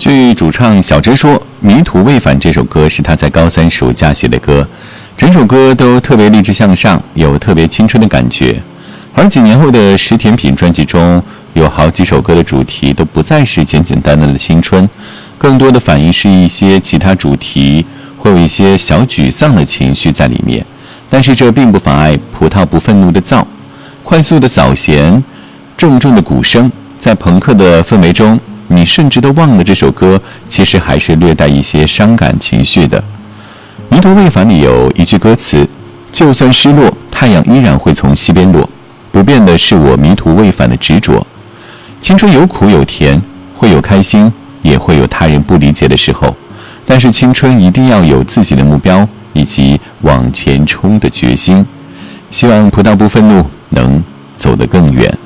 据主唱小哲说，《迷途未返》这首歌是他在高三暑假写的歌，整首歌都特别励志向上，有特别青春的感觉。而几年后的石甜品专辑中，有好几首歌的主题都不再是简简单单的青春，更多的反映是一些其他主题，会有一些小沮丧的情绪在里面。但是这并不妨碍葡萄不愤怒的燥，快速的扫弦，重重的鼓声，在朋克的氛围中，你甚至都忘了这首歌其实还是略带一些伤感情绪的。迷途未返里有一句歌词，就算失落，太阳依然会从西边落，不变的是我迷途未返的执着。青春有苦有甜，会有开心，也会有他人不理解的时候，但是青春一定要有自己的目标以及往前冲的决心。希望葡萄不愤怒能走得更远。